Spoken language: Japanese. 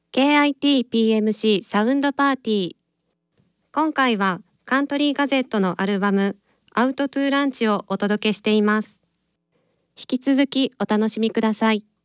KIT-PMC サウンドパーティー。今回はカントリーガゼットのアルバムアウトトゥーランチをお届けしています。引き続きお楽しみください。